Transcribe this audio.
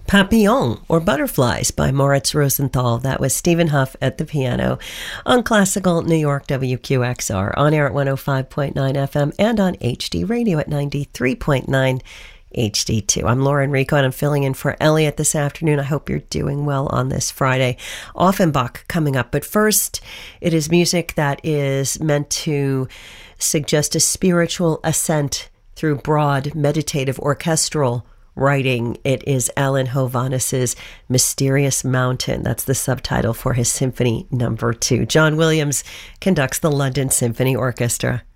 Papillon, or Butterflies, by Moritz Rosenthal. That was Stephen Huff at the piano on Classical New York WQXR, on air at 105.9 FM and on HD Radio at 93.9 HD2. I'm Laura Enrico, and I'm filling in for Elliot this afternoon. I hope you're doing well on this Friday. Offenbach coming up, but first, it is music that is meant to suggest a spiritual ascent through broad, meditative, orchestral writing. It is Alan Hovhannis's Mysterious Mountain. That's the subtitle for his Symphony No. 2. John Williams conducts the London Symphony Orchestra.